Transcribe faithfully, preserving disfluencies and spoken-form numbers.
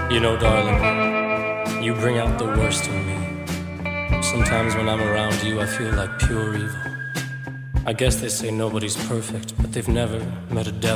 You know, darling, you bring out the worst in me. Sometimes when I'm around you, I feel like pure evil. I guess they say nobody's perfect, but they've never met a devil.